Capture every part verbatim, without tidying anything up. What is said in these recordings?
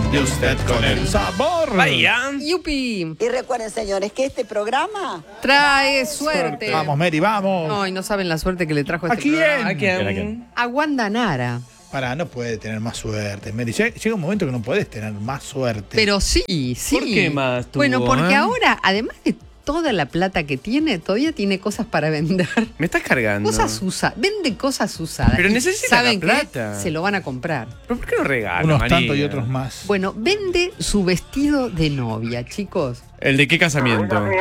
Y usted con el sabor. Vaya. ¡Yupi! Y recuerden, señores, que este programa Trae suerte. Vamos, Mary, vamos. No, y no saben la suerte que le trajo ¿A este quién? programa. ¿A quién? A Wanda Nara. Pará, no puede tener más suerte, Mary. Llega llega un momento que no podés tener más suerte. Pero sí, sí. ¿Por qué más tuvo, Bueno, porque eh? ahora, además de toda la plata que tiene, todavía tiene cosas para vender. Me estás cargando. Cosas usadas. Vende cosas usadas. Pero Y necesita ¿saben la qué? plata. Se lo van a comprar. ¿Pero por qué no regala, Unos María? tantos y otros más. Bueno, vende su vestido de novia, chicos. ¿El de qué casamiento? No.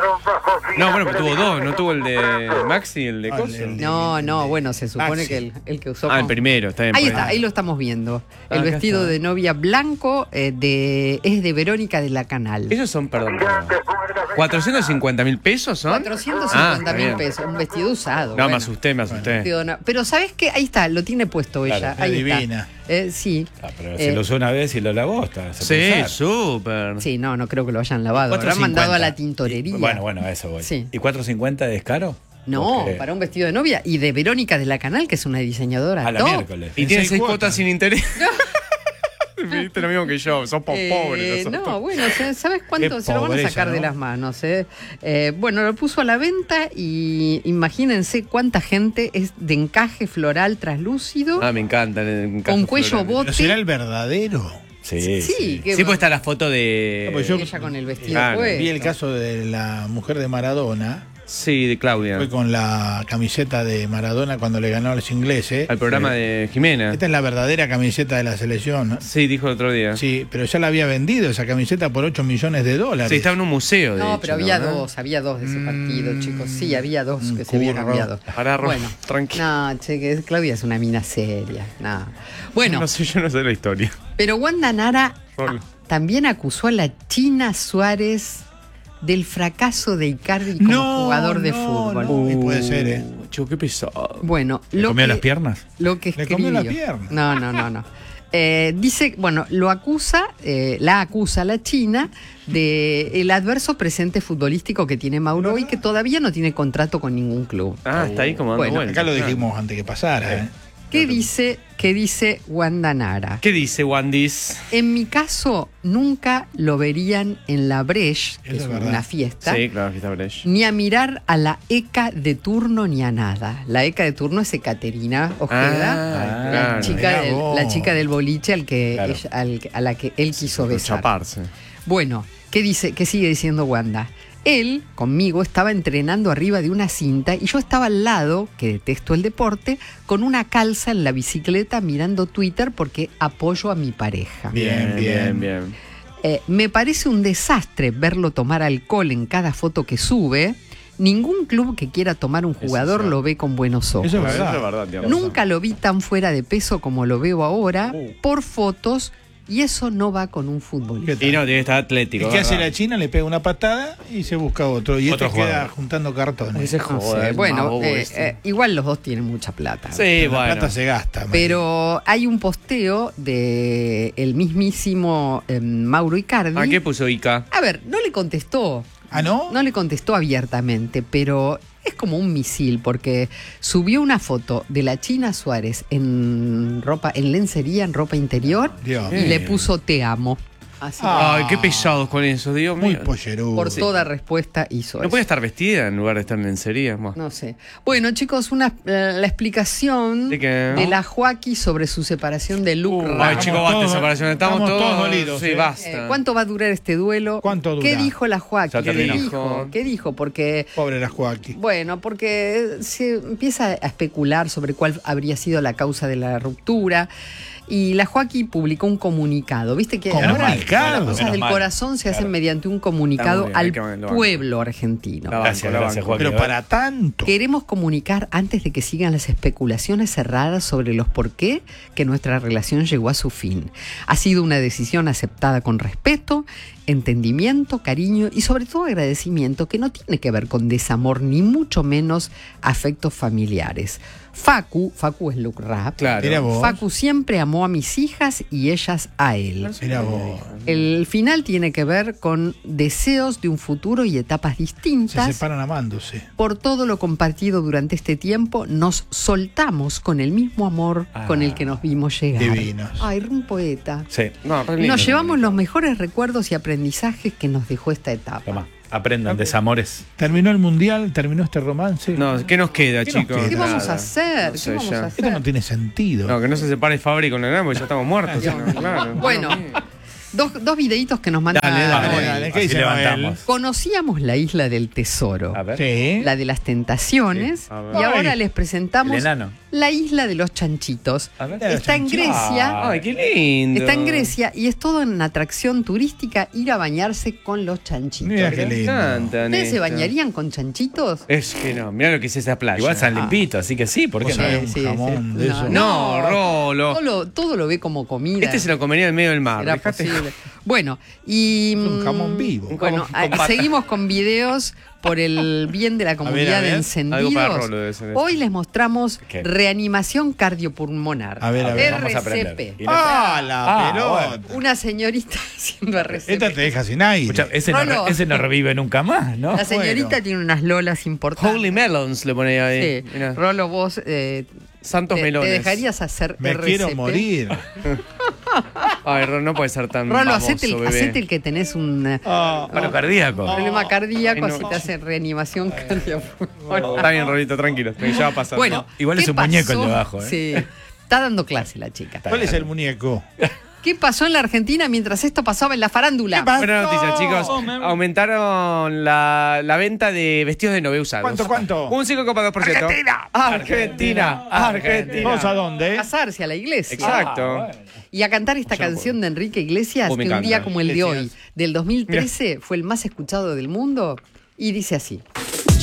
No, bueno, pero tuvo dos. ¿No tuvo el de Maxi y el de Ah, Coso? el- el- No, no, bueno, se supone Maxi. que el, el que usó. Ah, el con- primero, está bien. Ahí pues. está, ahí lo estamos viendo. Ah, El acá vestido está. de novia blanco eh, de es de Verónica de la Canal. Ellos son, perdón, perdón. ¿cuatrocientos cincuenta mil pesos son? cuatrocientos Ah, cincuenta está mil bien. pesos, un vestido usado. No, bueno. me asusté, me asusté. Vestido no- Pero ¿sabes qué? Ahí está, lo tiene puesto ella. Claro, ahí es está. divina. Eh, sí. Ah, pero Eh, se lo usó una vez y lo lavó, está. se puede Sí, usar. súper. Sí, no, no creo que lo hayan lavado. Lo habrán cuatro cincuenta. mandado a la tintorería. Bueno, bueno, a eso voy. Sí. ¿Y cuatro cincuenta es caro? No, Porque- para un vestido de novia. Y de Verónica de la Canal, que es una diseñadora A la top. miércoles. Y tiene seis seis cuotas. cuotas sin interés. Viste lo mismo que yo, sos po- Eh, pobre. no, bueno, ¿sabes cuánto? Qué Se lo van a pobreza, sacar de ¿no? las manos. Eh? Eh, bueno, lo puso a la venta y imagínense cuánta gente es de encaje floral traslúcido, Ah, me encanta. me con encanta cuello Flora. ¿Pero bote. será el verdadero? Sí, Sí, sí. que Sí, pues está la foto de. Ah, pues yo- ella con el vestido Claro, puesto. Vi el caso de la mujer de Maradona. Sí, de Claudia. Fue con la camiseta de Maradona cuando le ganó a los ingleses. Al programa de Jimena. Esta es la verdadera camiseta de la selección, ¿no? Sí, dijo el otro día. Sí, Sí, pero ya la había vendido esa camiseta por ocho millones de dólares. estaba en un museo. De No, hecho, pero había ¿no? dos, había dos de ese Mm, partido, chicos. Sí, había dos un que se habían curro. cambiado. Pará, Ro, Bueno, tranquilo. no, che, que Claudia es una mina seria. No. Bueno, No sé, yo no sé la historia. pero Wanda Nara Solo. ah, también acusó a la China Suárez del fracaso de Icardi como No, jugador de no, fútbol. no. Y puede ser, ¿eh? Chico, qué pesado. Bueno, ¿Le lo comió que, las piernas? lo que Le escribió. comió la pierna. No, no, no, no. Eh, dice, bueno, lo acusa, eh, la acusa la China de el adverso presente futbolístico que tiene Mauro y que todavía no tiene contrato con ningún club. Ah, está ahí como dando Bueno, vueltas. Acá lo Ah. dijimos antes que pasara, ¿eh? ¿Qué dice, qué dice Wanda Nara? ¿Qué dice Wandis? En mi caso, nunca lo verían en la Breche, que Eso es es verdad. una fiesta, Sí, claro, aquí está Brecht. ni a mirar a la ECA de turno ni a nada. La ECA de turno es Ekaterina Ojeda, Ah, la, claro. chica Mirá del, vos. la chica del boliche al que Claro. ella- al- a la que él quiso besar. Chaparse. Bueno, ¿qué dice? ¿Qué sigue diciendo Wanda? Él, conmigo, estaba entrenando arriba de una cinta y yo estaba al lado, que detesto el deporte, con una calza en la bicicleta mirando Twitter porque apoyo a mi pareja. Bien, bien. bien, bien. Eh, me parece un desastre verlo tomar alcohol en cada foto que sube. Ningún club que quiera tomar un jugador sí. lo ve con buenos ojos. Eso es Eso verdad. es verdad, digamos. Nunca lo vi tan fuera de peso como lo veo ahora, Uh. por fotos, y eso no va con un futbolista. ¿Qué tal? Y no, tiene que estar atlético. ¿Y qué hace ¿verdad? la China? Le pega una patada y se busca otro. Y Otro este queda jugador. juntando cartones. Ese No sé, joder, bueno, mago eh, este. eh, igual los dos tienen mucha plata. Sí, La bueno. plata se gasta. Mari. Pero hay un posteo de el mismísimo eh, Mauro Icardi. ¿A qué puso Ica? A ver, no le contestó, ¿Ah, no? no le contestó abiertamente, pero es como un misil porque subió una foto de la China Suárez en ropa, en lencería, en ropa interior Dios. y le puso te amo. Así Ah. Ay, qué pesados con eso, Dios Muy mío. pollerudo. por toda respuesta hizo No eso. puede estar vestida en lugar de estar en lencería. más. No sé. Bueno, chicos, una, eh, la explicación ¿De qué? de la Joaquí sobre su separación de Luke Uh, Ramos. ay, chicos, basta de todos- separación. Estamos, estamos todos, todos dolidos, Sí, ¿eh? basta. Eh, ¿Cuánto va a durar este duelo? ¿Cuánto dura? ¿Qué dijo la Joaquí? Ya ¿Qué terminó. dijo? ¿Qué dijo? Porque, Pobre la Joaquín. bueno, porque se empieza a especular sobre cuál habría sido la causa de la ruptura. Y la Joaquín publicó un comunicado. ¿Viste que ahora ¿Comunicado? las cosas Menos del mal. corazón se hacen Claro. mediante un Está comunicado muy bien, hay al que lo banco. pueblo argentino? La banco, Gracias, la gracias, banco. Joaquín. Pero para tanto. Queremos comunicar antes de que sigan las especulaciones cerradas sobre los por qué que nuestra relación llegó a su fin. Ha sido una decisión aceptada con respeto, entendimiento, cariño y sobre todo agradecimiento que no tiene que ver con desamor ni mucho menos afectos familiares. Facu, Facu es Luke Rap. Claro. Mira vos. Facu siempre amó a mis hijas y ellas a él. Mira vos. El final tiene que ver con deseos de un futuro y etapas Se distintas. separan amándose. Por todo lo compartido durante este tiempo, nos soltamos con el mismo amor Ah. con el que nos vimos llegar. Divinos. Ay, un poeta. Sí. No, re lindo. Nos llevamos los mejores recuerdos y aprendizajes que nos dejó esta etapa. Toma, aprendan desamores. Terminó el mundial, terminó este romance. No, ¿qué nos queda, ¿Qué nos chicos? queda? ¿Qué vamos Nada. a hacer? No ¿Qué sé vamos ya. a Esto hacer? no tiene sentido. No, que no se separe Fabri con el gran, porque ya estamos muertos. Ya. ¿no? Claro. Bueno, dos, dos videitos que nos mandan. Dale, dale, Dale, dale, ¿qué Así dice levantamos. Noel? Conocíamos la isla del tesoro, A ver. Sí. la de las tentaciones, Sí, a ver. y ahora Ay. les presentamos El enano. la isla de los chanchitos. A ver. Está en Grecia. Ay, qué lindo. Está en Grecia y es todo una atracción turística ir a bañarse con los chanchitos. Mira qué Me lindo. encantan ¿Ustedes se esto. bañarían con chanchitos? Es que no, mirá lo que es esa playa. Igual están limpitos, así que sí, ¿por qué Vos no? sabés. un jamón de eso. No, Rolo. Todo lo, todo lo ve como comida. Este se lo comería en medio del mar. Era Dejate- posible. Bueno, y. Es un mm, jamón vivo. Un Bueno, jamón con ah, pata. seguimos con videos por el bien de la comunidad a ver. de Algo para encendidos. Rolo debe ser esto. Hoy les mostramos ¿Qué? reanimación cardiopulmonar. A ver, a ver, vamos a R C P. aprender. Y no- ¡Ah, la Ah, pelota! Una señorita haciendo R C P. Esta te deja sin aire. Escucha, ese, no, Rolo. re- ese no revive nunca más, ¿no? La señorita Bueno. tiene unas lolas importantes. Holy melons le ponía ahí. Sí. Mirá. Rolo, vos eh, Santos te, te melones. dejarías hacer Me R C P. quiero morir. Ay, Rolo, no puede ser tan Rolo, baboso, hacete el, bebé. hacete el que tenés un eh, Ah, Paro cardíaco. problema cardíaco, Ay, no. así te hacen reanimación cardiopulmonar. Está bien, Rolito, tranquilo. Que ya va a pasar. Bueno, Igual ¿qué es un muñeco el pasó? de abajo, ¿eh? Sí. Está dando clase la chica. ¿Cuál es el muñeco? ¿Qué pasó en la Argentina mientras esto pasaba en la farándula? ¿Qué pasó? Buena noticia, chicos. Aumentaron la, la venta de vestidos de novia usados. ¿Cuánto, cuánto? Un cinco coma dos por ciento. Argentina. Argentina. Argentina. ¿Vos a dónde? Casarse a la iglesia. Exacto. Ah, bueno. Y a cantar esta Ya no canción puedo. de Enrique Iglesias, Oh, me que un día encanta. como el de hoy, Iglesias. del dos mil trece, fue el más escuchado del mundo, y dice así.